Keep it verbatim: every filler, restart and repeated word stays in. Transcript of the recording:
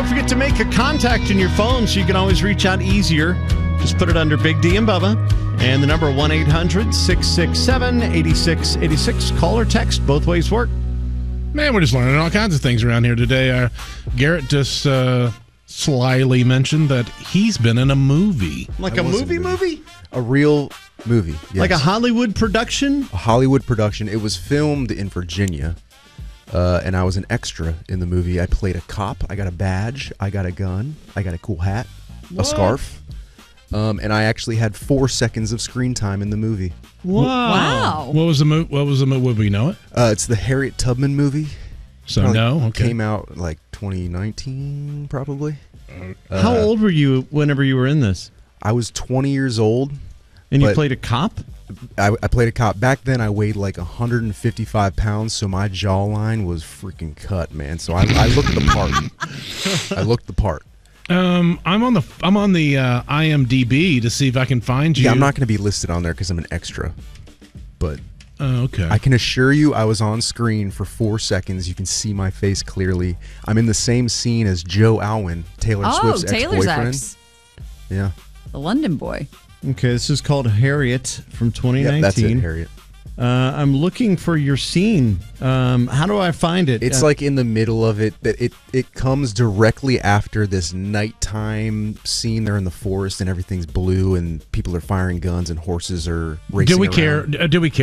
don't forget to make a contact in your phone so you can always reach out easier. Just put it under Big D and Bubba. And the number one eight hundred six six seven eight six eight six. Call or text. Both ways work. Man, we're just learning all kinds of things around here today. Uh, Garrett just uh, slyly mentioned that he's been in a movie. Like I a movie movie? A real movie. Yes. Like a Hollywood production? A Hollywood production. It was filmed in Virginia. Uh, and I was an extra in the movie. I played a cop. I got a badge. I got a gun. I got a cool hat. What? A scarf. Um, and I actually had four seconds of screen time in the movie. Wow! Wow. What was the movie? What was the movie? Would we know it? Uh, it's the Harriet Tubman movie. So Probably no, okay. Came out like twenty nineteen, probably. Uh, How old were you whenever you were in this? I was twenty years old. And you but played a cop? I, I played a cop. Back then, I weighed like one hundred fifty-five pounds, so my jawline was freaking cut, man. So I, I looked the part. I looked the part. Um, I'm on the I'm on the uh, I M D B to see if I can find you. Yeah, I'm not going to be listed on there because I'm an extra. But oh, okay. I can assure you, I was on screen for four seconds. You can see my face clearly. I'm in the same scene as Joe Alwyn, Taylor Oh, Swift's Taylor's ex-boyfriend. ex. Yeah. The London boy. Okay, this is called Harriet from twenty nineteen. Yep, that's it, Harriet. Uh, I'm looking for your scene. Um, how do I find it? It's uh, like in the middle of it. That it it comes directly after this nighttime scene. They're in the forest and everything's blue and people are firing guns and horses are racing Do we around. care? Do we care?